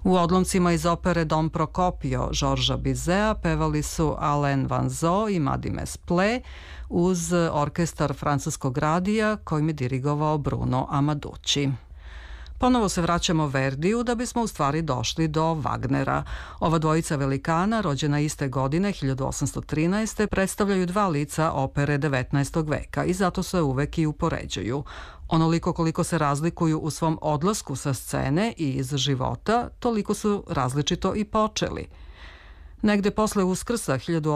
U odlomcima iz opere Dom Procopio Georgesa Bizea pevali su Alain Vanzo i Mady Mesplé uz orkestar francuskog radija kojim je dirigovao Bruno Amadući. Ponovo se vraćamo Verdiju da bismo u stvari došli do Wagnera. Ova dvojica velikana, rođena iste godine, 1813. predstavljaju dva lica opere 19. veka i zato se uvek i upoređuju. Onoliko koliko se razlikuju u svom odlasku sa scene i iz života, toliko su različito i počeli. Negde posle Uskrsa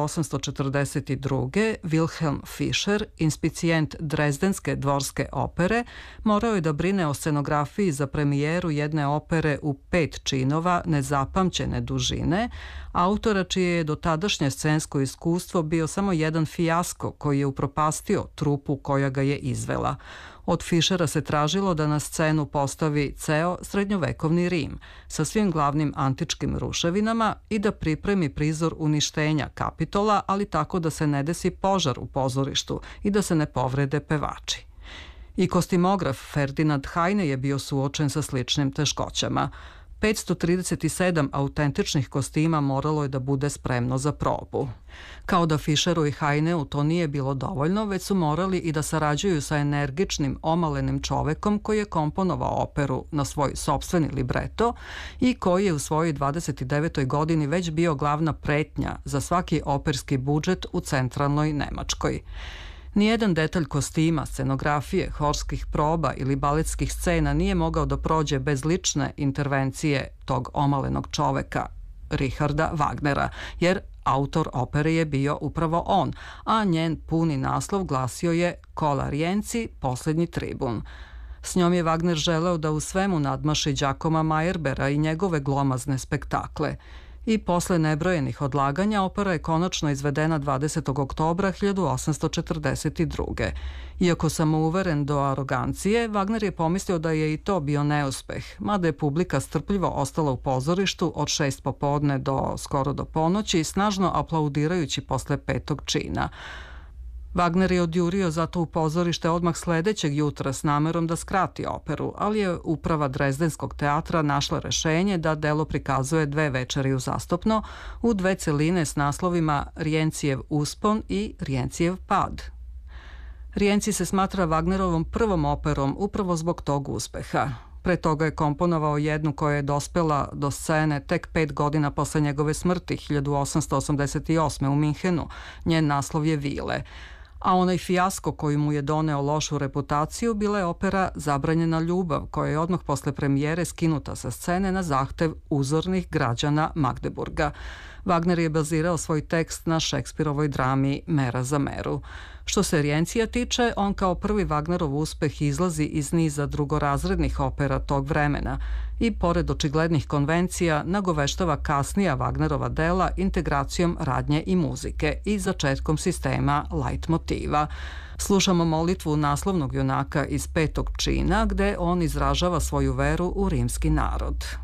1842. Wilhelm Fischer, inspicijent Drezdenske dvorske opere, morao je da brine o scenografiji za premijeru jedne opere u 5 činova nezapamćene dužine, autora čije je dotadašnje scensko iskustvo bio samo jedan fijasko koji je upropastio trupu koja ga je izvela. Od Fischera se tražilo da na scenu postavi ceo srednjovekovni Rim sa svim glavnim antičkim ruševinama i da pripremi prizor uništenja Kapitola, ali tako da se ne desi požar u pozorištu i da se ne povrede pevači. I kostimograf Ferdinand Heine je bio suočen sa sličnim teškoćama. 537 autentičnih kostima moralo je da bude spremno za probu. Kao da Fischeru i Heineu to nije bilo dovoljno, već su morali i da sarađuju sa energičnim, omalenim čovekom koji je komponovao operu na svoj sopstveni libreto i koji je u svojoj 29. godini već bio glavna pretnja za svaki operski budžet u centralnoj Nemačkoj. Nijedan detalj kostima, scenografije, horskih proba ili baletskih scena nije mogao da prođe bez lične intervencije tog omalenog čoveka, Richarda Wagnera, jer autor opere je bio upravo on, a njen puni naslov glasio je Cola Rienzi, poslednji tribun. S njom je Wagner želeo da u svemu nadmaši Giacoma Meyerbera i njegove glomazne spektakle. I posle nebrojenih odlaganja opera je konačno izvedena 20. oktobra 1842. Iako samouveren do arogancije, Wagner je pomislio da je i to bio neuspeh, mada je publika strpljivo ostala u pozorištu od 6 popodne do skoro do ponoći, snažno aplaudirajući posle 5. čina. Wagner je odjurio zato u pozorište odmah sledećeg jutra s namerom da skrati operu, ali je uprava Drezdenskog teatra našla rešenje da delo prikazuje 2 večeri uzastopno u 2 celine s naslovima Rijencijev uspon i Rijencijev pad. Rijenci se smatra Wagnerovom prvom operom upravo zbog tog uspeha. Pre toga je komponovao jednu koja je dospela do scene tek 5 godina posle njegove smrti, 1888. u Minhenu. Njen naslov je Vile. A onaj fijasko koji mu je doneo lošu reputaciju bila je opera Zabranjena ljubav, koja je odmah posle premijere skinuta sa scene na zahtev uzornih građana Magdeburga. Wagner je bazirao svoj tekst na Šekspirovoj drami Mera za meru. Što se Riencija tiče, on kao prvi Wagnerov uspeh izlazi iz niza drugorazrednih opera tog vremena i, pored očiglednih konvencija, nagoveštava kasnija Wagnerova dela integracijom radnje i muzike i začetkom sistema leitmotiva. Slušamo molitvu naslovnog junaka iz 5. čina, gde on izražava svoju veru u rimski narod.